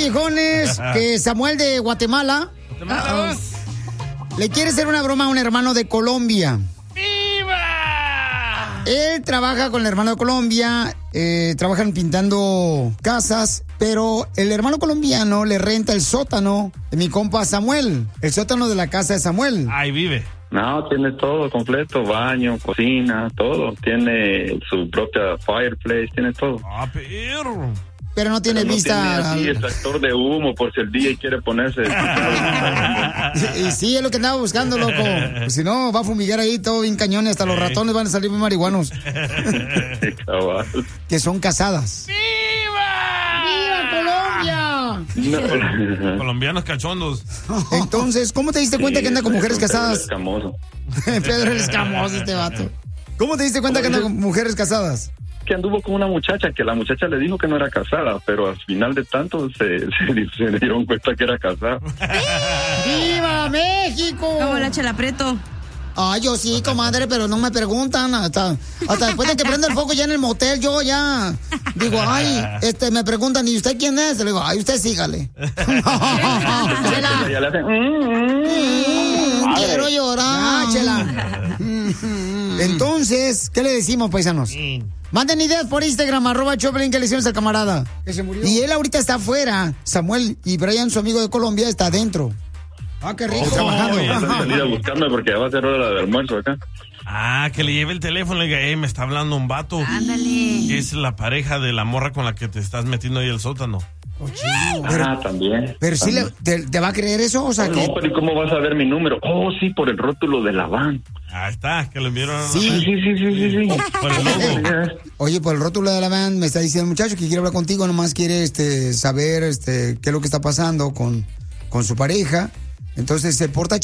viejones, que Samuel de Guatemala le quiere hacer una broma a un hermano de Colombia. ¡Viva! Él trabaja con el hermano de Colombia, trabajan pintando casas, pero el hermano colombiano le renta el sótano de mi compa Samuel, el sótano de la casa de Samuel. Ahí vive. No, tiene todo completo, baño, cocina, todo. Tiene su propia fireplace, tiene todo. Ah, perro. Pero no tiene vista. Tiene extractor de humo por si el DJ quiere ponerse. Y sí, es lo que andaba buscando, loco. Pues si no, va a fumigar ahí todo bien cañón y hasta los ratones van a salir muy marihuanos. Que son casadas. ¡Viva Colombia! No. Colombianos cachondos. Entonces, ¿cómo te diste cuenta que anda con mujeres casadas? Pedro el escamoso, este vato. ¿Cómo te diste cuenta que anda con mujeres casadas? Que anduvo con una muchacha, que la muchacha le dijo que no era casada, pero al final de tanto se dieron cuenta que era casada. ¡Viva México! Como la Chela Prieto. Ay, yo sí, comadre, pero no me preguntan. Hasta después de que prenda el foco ya en el motel, yo ya digo, ay, me preguntan, ¿y usted quién es? Le digo, ay, usted sígale. Ya le hacen, quiero llorar. Chela. Entonces, ¿qué le decimos, paisanos? Manden ideas por Instagram, @Choplin, que le hicimos al camarada. Que se murió. Y él ahorita está afuera. Samuel y Brian, su amigo de Colombia, está adentro. Ah, qué rico. Trabajando. Ya salí a buscarme porque ya va a ser hora de almuerzo acá. Ah, que le lleve el teléfono y le diga, me está hablando un vato. Ándale. Es la pareja de la morra con la que te estás metiendo ahí el sótano. También. Pero sí, ¿te va a creer eso? O sea, no, pero ¿y cómo vas a ver mi número? Oh, sí, por el rótulo de la van. Ahí está, que le enviaron. Sí. Sí. Por el logo. Oye, por el rótulo de la van me está diciendo el muchacho que quiere hablar contigo, nomás quiere saber qué es lo que está pasando con su pareja. Entonces se porta